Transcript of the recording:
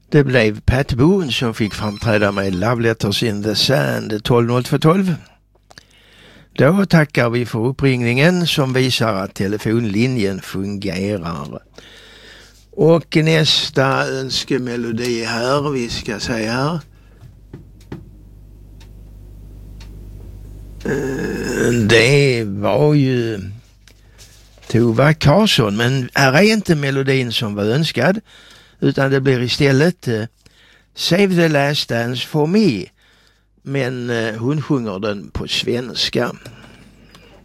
Det blev Pat Boone som fick framträda med Love Letters in the Sand 12.02.12. Då tackar vi för uppringningen som visar att telefonlinjen fungerar. Och nästa önskemelodi här, vi ska säga här. Det var ju Tova Karlsson, men här är inte melodin som var önskad, utan det blir istället Save the Last Dance for Me, men hon sjunger den på svenska.